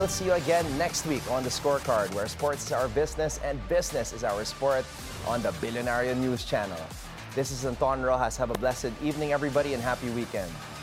We'll see you again next week on The Scorecard, where sports is our business and business is our sport on the Billionario News Channel. This is Anton Rojas. Have a blessed evening, everybody, and happy weekend.